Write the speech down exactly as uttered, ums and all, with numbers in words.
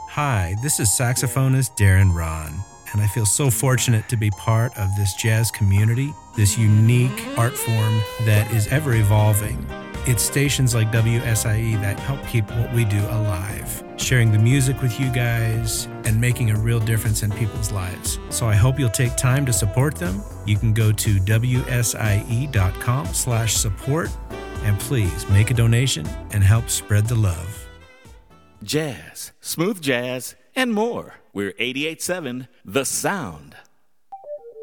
Hi, this is saxophonist Darren Ron, and I feel so fortunate to be part of this jazz community, this unique art form that is ever evolving. It's stations like W S I E that help keep what we do alive, sharing the music with you guys and making a real difference in people's lives. So I hope you'll take time to support them. You can go to W S I E dot com slash support and please make a donation and help spread the love. Jazz, smooth jazz, and more. We're eighty-eight point seven The Sound.